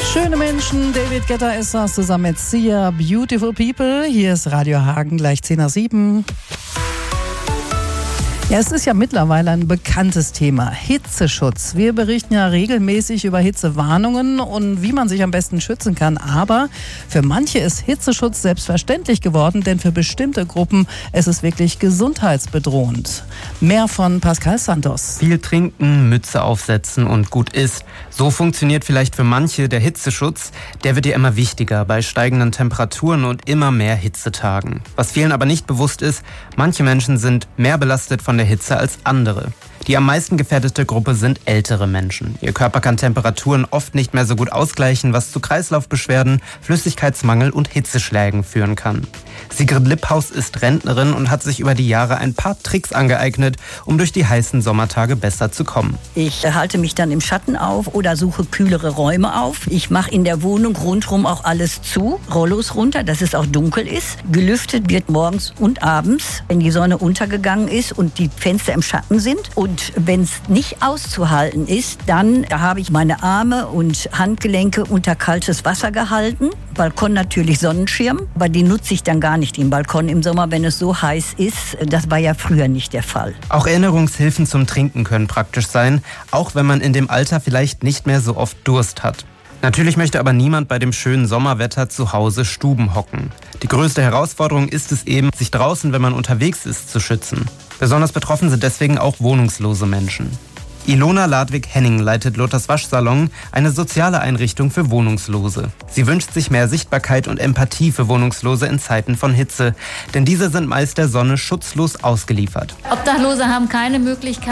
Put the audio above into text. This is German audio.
Schöne Menschen, David Guetta ist das zusammen mit Sia, Beautiful People. Hier ist Radio Hagen, gleich 10:07. Ja, es ist ja mittlerweile ein bekanntes Thema, Hitzeschutz. Wir berichten ja regelmäßig über Hitzewarnungen und wie man sich am besten schützen kann. Aber für manche ist Hitzeschutz selbstverständlich geworden, denn für bestimmte Gruppen ist es wirklich gesundheitsbedrohend. Mehr von Pascal Santos. Viel trinken, Mütze aufsetzen und gut ist. So funktioniert vielleicht für manche der Hitzeschutz. Der wird ja immer wichtiger bei steigenden Temperaturen und immer mehr Hitzetagen. Was vielen aber nicht bewusst ist, manche Menschen sind mehr belastet von der Hitze als andere. Die am meisten gefährdete Gruppe sind ältere Menschen. Ihr Körper kann Temperaturen oft nicht mehr so gut ausgleichen, was zu Kreislaufbeschwerden, Flüssigkeitsmangel und Hitzeschlägen führen kann. Sigrid Lipphaus ist Rentnerin und hat sich über die Jahre ein paar Tricks angeeignet, um durch die heißen Sommertage besser zu kommen. Ich halte mich dann im Schatten auf oder suche kühlere Räume auf. Ich mache in der Wohnung rundherum auch alles zu, Rollos runter, dass es auch dunkel ist. Gelüftet wird morgens und abends, wenn die Sonne untergegangen ist und die Fenster im Schatten sind. Und wenn es nicht auszuhalten ist, dann da habe ich meine Arme und Handgelenke unter kaltes Wasser gehalten. Balkon natürlich Sonnenschirm, aber den nutze ich dann gar nicht, den Balkon im Sommer, wenn es so heiß ist. Das war ja früher nicht der Fall. Auch Erinnerungshilfen zum Trinken können praktisch sein, auch wenn man in dem Alter vielleicht nicht mehr so oft Durst hat. Natürlich möchte aber niemand bei dem schönen Sommerwetter zu Hause Stuben hocken. Die größte Herausforderung ist es eben, sich draußen, wenn man unterwegs ist, zu schützen. Besonders betroffen sind deswegen auch wohnungslose Menschen. Ilona Ladwig-Henning leitet Lothars Waschsalon, eine soziale Einrichtung für Wohnungslose. Sie wünscht sich mehr Sichtbarkeit und Empathie für Wohnungslose in Zeiten von Hitze, denn diese sind meist der Sonne schutzlos ausgeliefert. Obdachlose haben keine Möglichkeit,